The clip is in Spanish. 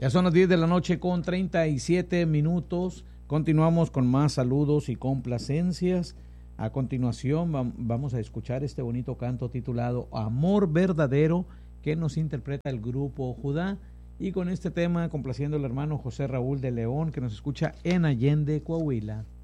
Ya son las 10 de la noche con 37 minutos. Continuamos con más saludos y complacencias. A continuación vamos a escuchar este bonito canto titulado Amor Verdadero, que nos interpreta el grupo Judá. Y con este tema complaciendo al hermano José Raúl de León, que nos escucha en Allende, Coahuila.